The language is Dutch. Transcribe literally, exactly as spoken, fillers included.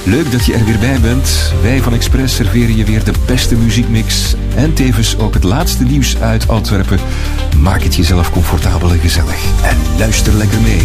Leuk dat je er weer bij bent. Wij van Express serveren je weer de beste muziekmix en tevens ook het laatste nieuws uit Antwerpen. Maak het jezelf comfortabel en gezellig en luister lekker mee.